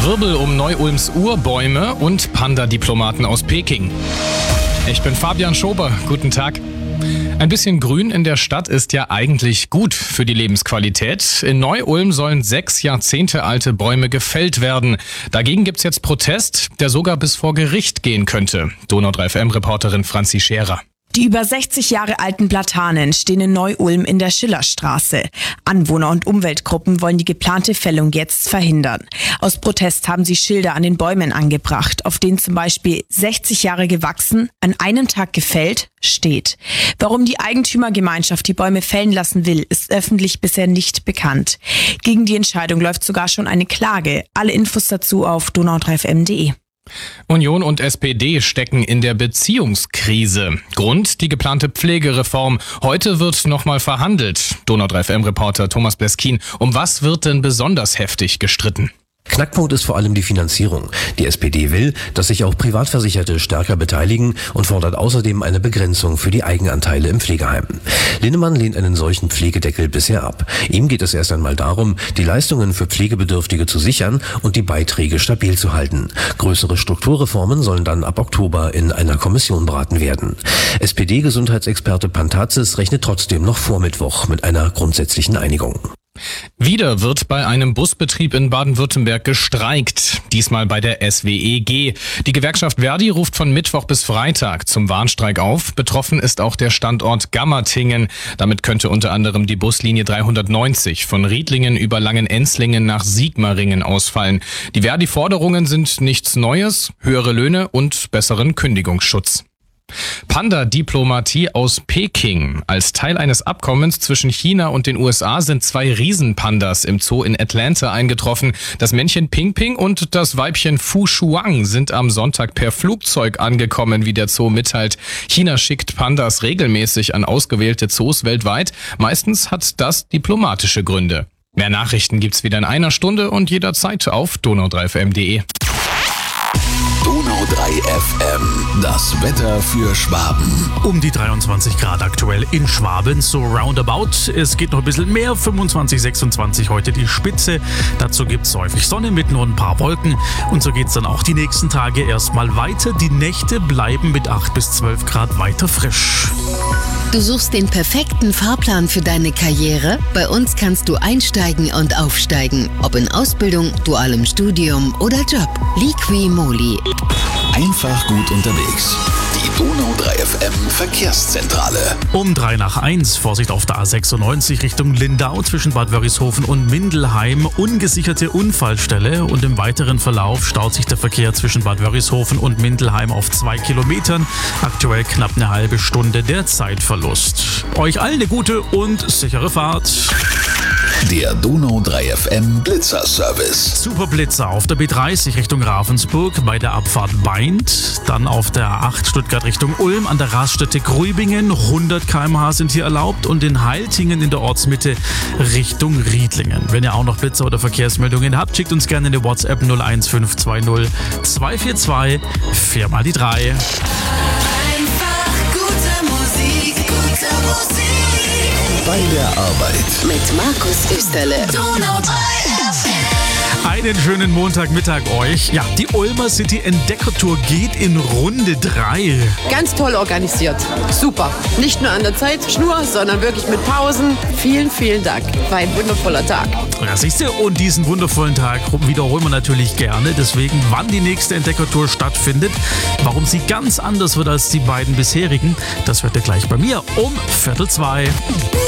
Wirbel um Neu-Ulms Urbäume und Panda-Diplomaten aus Peking. Ich bin Fabian Schober, guten Tag. Ein bisschen Grün in der Stadt ist ja eigentlich gut für die Lebensqualität. In Neu-Ulm sollen 6 Jahrzehnte alte Bäume gefällt werden. Dagegen gibt's jetzt Protest, der sogar bis vor Gericht gehen könnte. Donau 3 FM-Reporterin Franzi Scherer. Die über 60 Jahre alten Platanen stehen in Neu-Ulm in der Schillerstraße. Anwohner und Umweltgruppen wollen die geplante Fällung jetzt verhindern. Aus Protest haben sie Schilder an den Bäumen angebracht, auf denen zum Beispiel 60 Jahre gewachsen, an einem Tag gefällt, steht. Warum die Eigentümergemeinschaft die Bäume fällen lassen will, ist öffentlich bisher nicht bekannt. Gegen die Entscheidung läuft sogar schon eine Klage. Alle Infos dazu auf donau3fm.de. Union und SPD stecken in der Beziehungskrise. Grund die geplante Pflegereform. Heute wird nochmal verhandelt. Donau 3 FM-Reporter Thomas Bleskin. Um was wird denn besonders heftig gestritten? Knackpunkt ist vor allem die Finanzierung. Die SPD will, dass sich auch Privatversicherte stärker beteiligen und fordert außerdem eine Begrenzung für die Eigenanteile im Pflegeheim. Linnemann lehnt einen solchen Pflegedeckel bisher ab. Ihm geht es erst einmal darum, die Leistungen für Pflegebedürftige zu sichern und die Beiträge stabil zu halten. Größere Strukturreformen sollen dann ab Oktober in einer Kommission beraten werden. SPD-Gesundheitsexperte Pantazis rechnet trotzdem noch vor Mittwoch mit einer grundsätzlichen Einigung. Wieder wird bei einem Busbetrieb in Baden-Württemberg gestreikt, diesmal bei der SWEG. Die Gewerkschaft Verdi ruft von Mittwoch bis Freitag zum Warnstreik auf. Betroffen ist auch der Standort Gammertingen. Damit könnte unter anderem die Buslinie 390 von Riedlingen über Langenenzlingen nach Sigmaringen ausfallen. Die Verdi-Forderungen sind nichts Neues, höhere Löhne und besseren Kündigungsschutz. Panda-Diplomatie aus Peking. Als Teil eines Abkommens zwischen China und den USA sind 2 Riesenpandas im Zoo in Atlanta eingetroffen. Das Männchen Ping Ping und das Weibchen Fu Shuang sind am Sonntag per Flugzeug angekommen, wie der Zoo mitteilt. China schickt Pandas regelmäßig an ausgewählte Zoos weltweit. Meistens hat das diplomatische Gründe. Mehr Nachrichten gibt's wieder in einer Stunde und jederzeit auf donau3fm.de. Donau 3 FM, das Wetter für Schwaben. Um die 23 Grad aktuell in Schwaben, so roundabout. Es geht noch ein bisschen mehr, 25, 26 heute die Spitze. Dazu gibt's häufig Sonne mit nur ein paar Wolken. Und so geht's dann auch die nächsten Tage erstmal weiter. Die Nächte bleiben mit 8 bis 12 Grad weiter frisch. Du suchst den perfekten Fahrplan für deine Karriere? Bei uns kannst du einsteigen und aufsteigen. Ob in Ausbildung, dualem Studium oder Job. Liqui-Moly. Einfach gut unterwegs. Die Donau 3 FM Verkehrszentrale. Um 3 nach 1, Vorsicht auf der A96 Richtung Lindau zwischen Bad Wörishofen und Mindelheim. Ungesicherte Unfallstelle und im weiteren Verlauf staut sich der Verkehr zwischen Bad Wörishofen und Mindelheim auf 2 Kilometern. Aktuell knapp eine halbe Stunde der Zeitverlust. Euch allen eine gute und sichere Fahrt. Der Donau 3 FM Blitzer-Service. Super Blitzer auf der B30 Richtung Ravensburg bei der Abfahrt Baindt. Dann auf der A8 Stuttgart Richtung Ulm an der Raststätte Grübingen. 100 km/h sind hier erlaubt und in Heiltingen in der Ortsmitte Richtung Riedlingen. Wenn ihr auch noch Blitzer oder Verkehrsmeldungen habt, schickt uns gerne eine WhatsApp 01520 242 4x3. Einfach gute Musik, gute Musik. Bei der Arbeit. Mit Markus Österle. Donau 3 FM. Einen schönen Montagmittag euch. Ja, die Ulmer City Entdeckertour geht in Runde 3. Ganz toll organisiert. Super. Nicht nur an der Zeitschnur, sondern wirklich mit Pausen. Vielen, vielen Dank. War ein wundervoller Tag. Ja, siehst du, und diesen wundervollen Tag wiederholen wir natürlich gerne. Deswegen, wann die nächste Entdeckertour stattfindet, warum sie ganz anders wird als die beiden bisherigen, das hört ihr gleich bei mir um 1:45.